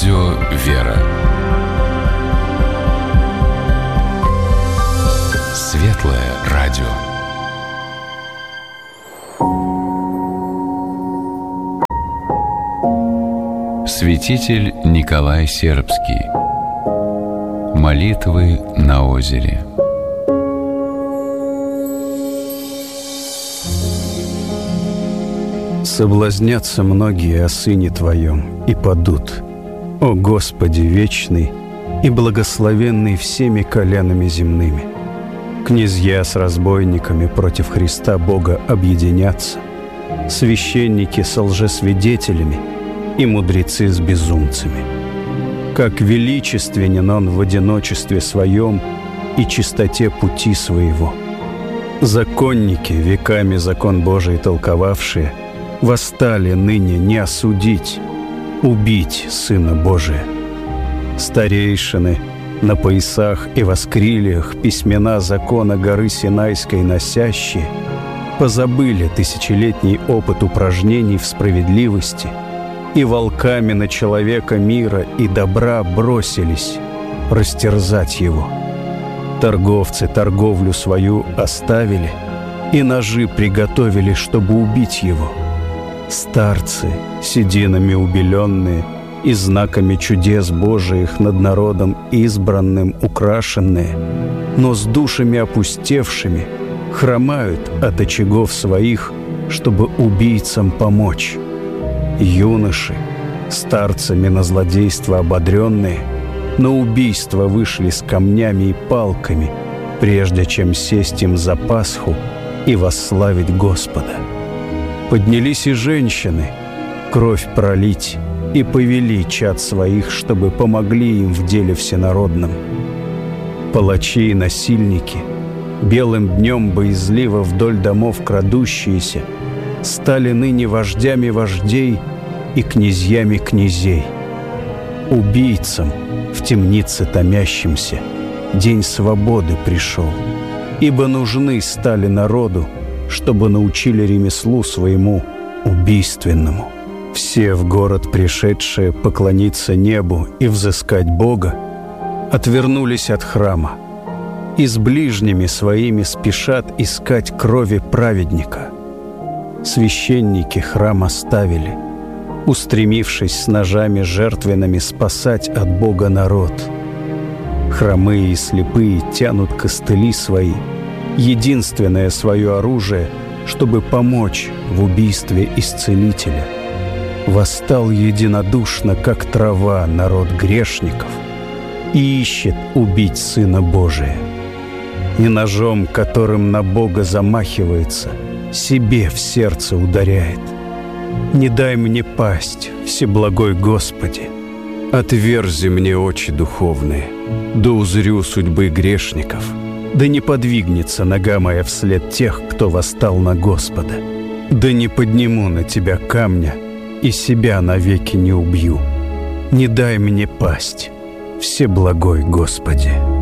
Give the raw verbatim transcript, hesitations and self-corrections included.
Радио «Вера». Светлое радио. Святитель Николай Сербский. Молитвы на озере. Соблазнятся многие о Сыне Твоем и падут. О Господи вечный и благословенный всеми колянами земными! Князья с разбойниками против Христа Бога объединятся, священники со лжесвидетелями и мудрецы с безумцами. Как величественен Он в одиночестве Своем и чистоте пути Своего. Законники, веками закон Божий толковавшие, восстали ныне не осудить, убить Сына Божия. Старейшины на поясах и воскрилиях письмена закона горы Синайской носящие позабыли тысячелетний опыт упражнений в справедливости и волками на человека мира и добра бросились растерзать его. Торговцы торговлю свою оставили и ножи приготовили, чтобы убить его. Старцы, сединами убеленные и знаками чудес Божиих над народом избранным украшенные, но с душами опустевшими, хромают от очагов своих, чтобы убийцам помочь. Юноши, старцами на злодейство ободренные, на убийство вышли с камнями и палками, прежде чем сесть им за Пасху и восславить Господа. Поднялись и женщины, кровь пролить, и повели чад своих, чтобы помогли им в деле всенародном. Палачи и насильники, белым днем боязливо вдоль домов крадущиеся, стали ныне вождями вождей и князьями князей. Убийцам, в темнице томящимся, день свободы пришел, ибо нужны стали народу, чтобы научили ремеслу своему убийственному. Все в город пришедшие поклониться небу и взыскать Бога отвернулись от храма и с ближними своими спешат искать крови праведника. Священники храм оставили, устремившись с ножами жертвенными спасать от Бога народ. Хромые и слепые тянут костыли свои, единственное свое оружие, чтобы помочь в убийстве исцелителя. Восстал единодушно, как трава, народ грешников и ищет убить Сына Божия. И ножом, которым на Бога замахивается, себе в сердце ударяет. Не дай мне пасть, Всеблагой Господи, отверзи мне очи духовные, да узрю судьбы грешников. Да не подвигнется нога моя вслед тех, кто восстал на Господа. Да не подниму на Тебя камня и себя навеки не убью. Не дай мне пасть, Всеблагой Господи.